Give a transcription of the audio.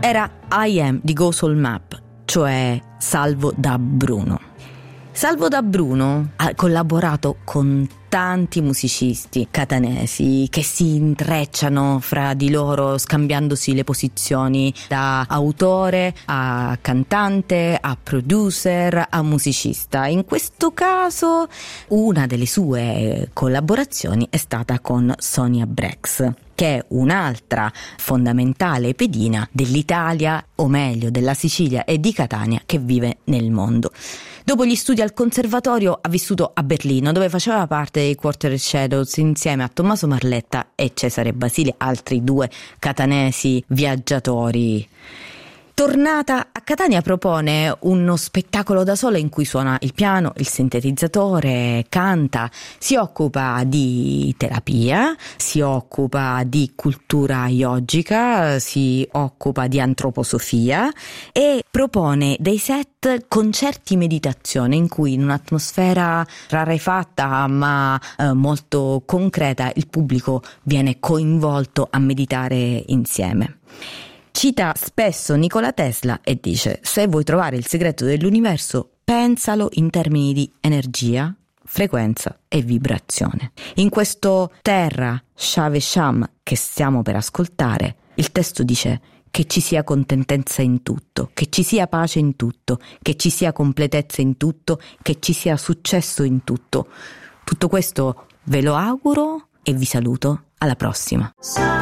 Era I Am di Go Soul Map, cioè Salvo da Bruno. Salvo da Bruno ha collaborato con tanti musicisti catanesi che si intrecciano fra di loro scambiandosi le posizioni, da autore a cantante a producer a musicista. In questo caso una delle sue collaborazioni è stata con Sonia Brex, che è un'altra fondamentale pedina dell'Italia, o meglio della Sicilia e di Catania, che vive nel mondo. Dopo gli studi al conservatorio ha vissuto a Berlino, dove faceva parte dei Quarter Shadows insieme a Tommaso Marletta e Cesare Basile, altri due catanesi viaggiatori. Tornata a Catania propone uno spettacolo da sola in cui suona il piano, il sintetizzatore, canta, si occupa di terapia, si occupa di cultura yogica, si occupa di antroposofia e propone dei set concerti meditazione in cui, in un'atmosfera rarefatta ma molto concreta, il pubblico viene coinvolto a meditare insieme. Cita spesso Nikola Tesla e dice: se vuoi trovare il segreto dell'universo, pensalo in termini di energia, frequenza e vibrazione. In questo Terra Shave Sham che stiamo per ascoltare, il testo dice che ci sia contentezza in tutto, che ci sia pace in tutto, che ci sia completezza in tutto, che ci sia successo in tutto. Tutto questo ve lo auguro e vi saluto. Alla prossima.